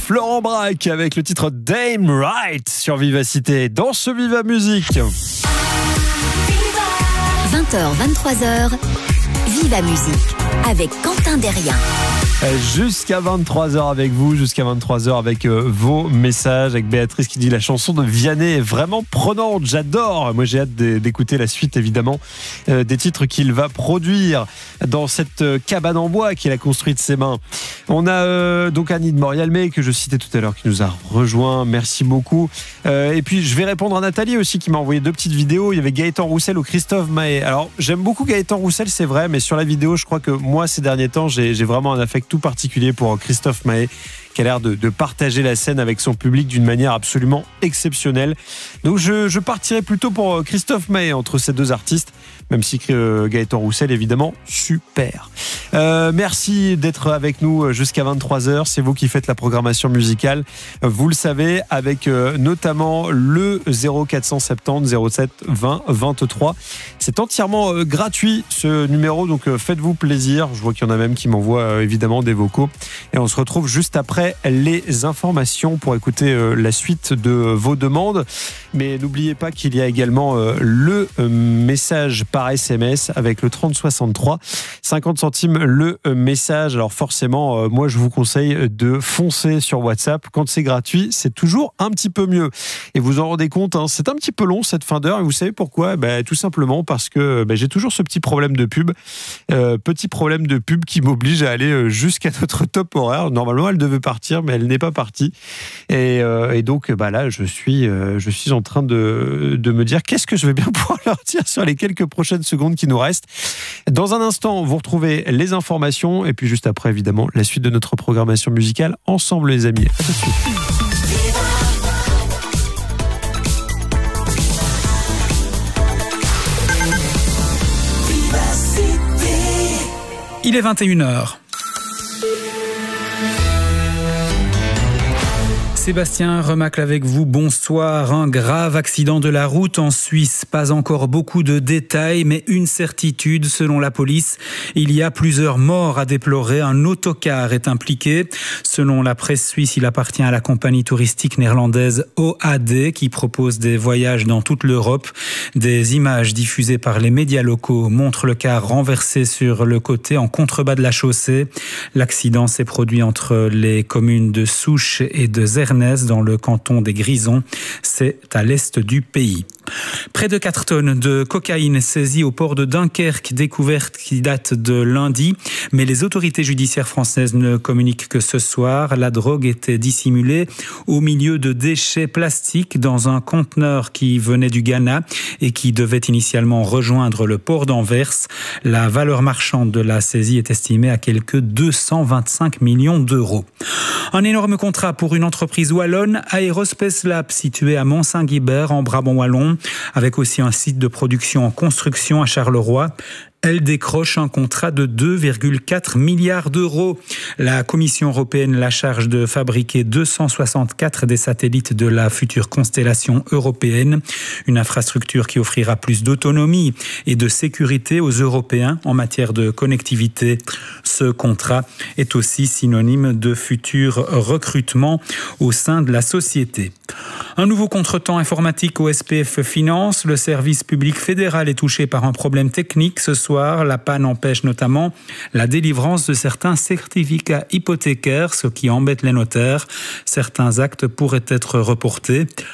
Florent Braque avec le titre Damn Right sur Vivacité dans ce Viva Musique. 20h, 23h, Viva Musique avec Quentin Derrien. Jusqu'à 23h avec vous, jusqu'à 23h avec vos messages, avec Béatrice qui dit la chanson de Vianney est vraiment prenante, j'adore. Moi j'ai hâte d'écouter la suite évidemment des titres qu'il va produire dans cette cabane en bois qu'il a construite de ses mains. On a donc Annie de Morialmé que je citais tout à l'heure qui nous a rejoint, merci beaucoup. Et puis je vais répondre à Nathalie aussi qui m'a envoyé 2 petites vidéos. Il y avait Gaëtan Roussel ou Christophe Mahé. Alors j'aime beaucoup Gaëtan Roussel, c'est vrai, mais sur la vidéo je crois que moi ces derniers temps j'ai vraiment un affect tout particulier pour Christophe Mahé qui a l'air de partager la scène avec son public d'une manière absolument exceptionnelle. Donc je partirai plutôt pour Christophe Mahé entre ces 2 artistes, même si Gaëtan Roussel évidemment super. Merci d'être avec nous jusqu'à 23h, c'est vous qui faites la programmation musicale, vous le savez, avec notamment le 0470 07 20 23. C'est entièrement gratuit ce numéro, donc faites-vous plaisir. Je vois qu'il y en a même qui m'envoient évidemment des vocaux et on se retrouve juste après les informations pour écouter la suite de vos demandes. Mais n'oubliez pas qu'il y a également le message par SMS avec le 3063, 50 centimes le message. Alors forcément, moi je vous conseille de foncer sur WhatsApp. Quand c'est gratuit, c'est toujours un petit peu mieux. Et vous en rendez compte, hein, c'est un petit peu long cette fin d'heure. Et vous savez pourquoi ? Tout simplement parce que j'ai toujours ce petit problème de pub. Petit problème de pub qui m'oblige à aller jusqu'à notre top horaire. Normalement, elle devait partir, mais elle n'est pas partie. Et donc, là, je suis en train de me dire qu'est-ce que je vais bien pouvoir leur dire sur les quelques prochaines secondes qui nous restent. Dans un instant, vous retrouvez les informations et puis juste après, évidemment, la suite de notre programmation musicale ensemble, les amis. À tout de suite. Il est 21h. Sébastien Remacle avec vous, bonsoir. Un grave accident de la route en Suisse. Pas encore beaucoup de détails, mais une certitude, selon la police. Il y a plusieurs morts à déplorer. Un autocar est impliqué. Selon la presse suisse, il appartient à la compagnie touristique néerlandaise OAD qui propose des voyages dans toute l'Europe. Des images diffusées par les médias locaux montrent le car renversé sur le côté en contrebas de la chaussée. L'accident s'est produit entre les communes de Souche et de Zernez dans le canton des Grisons. C'est à l'est du pays. Près de 4 tonnes de cocaïne saisies au port de Dunkerque, découverte qui date de lundi. Mais les autorités judiciaires françaises ne communiquent que ce soir. La drogue était dissimulée au milieu de déchets plastiques dans un conteneur qui venait du Ghana et qui devait initialement rejoindre le port d'Anvers. La valeur marchande de la saisie est estimée à quelque 225 millions d'euros. Un énorme contrat pour une entreprise wallonne, Aerospace Lab, située à Mont-Saint-Guibert en Brabant wallon, avec aussi un site de production en construction à Charleroi. Elle décroche un contrat de 2,4 milliards d'euros. La Commission européenne la charge de fabriquer 264 des satellites de la future constellation européenne. Une infrastructure qui offrira plus d'autonomie et de sécurité aux Européens en matière de connectivité. Ce contrat est aussi synonyme de futur recrutement au sein de la société. Un nouveau contretemps informatique au SPF Finance. Le service public fédéral est touché par un problème technique ce soir. La panne empêche notamment la délivrance de certains certificats hypothécaires, ce qui embête les notaires. Certains actes pourraient être reportés.